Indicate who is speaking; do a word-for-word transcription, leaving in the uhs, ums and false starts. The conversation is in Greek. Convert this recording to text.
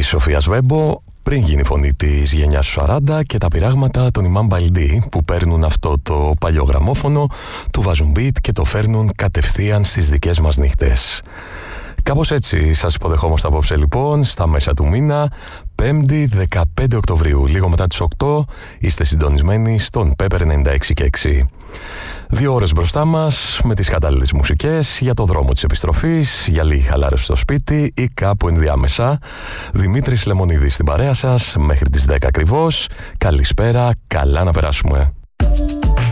Speaker 1: Σοφίας Βέμπο, πριν γίνει η φωνή της γενιάς του σαράντα, και τα πειράγματα των Imam Baldi που παίρνουν αυτό το παλιό γραμμόφωνο, του βάζουν beat και το φέρνουν κατευθείαν στις δικές μας νύχτες. Κάπως έτσι σας υποδεχόμαστε απόψε λοιπόν, στα μέσα του μήνα, πέμπτη δεκαπέντε Οκτωβρίου, λίγο μετά τις οκτώ, είστε συντονισμένοι στον Pepper ενενήντα έξι και έξι. Δύο ώρες μπροστά μας με τις κατάλληλες μουσικές για το δρόμο της επιστροφής, για λίγη χαλάρωση στο σπίτι ή κάπου ενδιάμεσα. Δημήτρης Λεμονίδης στην παρέα σας μέχρι τις δέκα ακριβώς. Καλησπέρα, καλά να περάσουμε.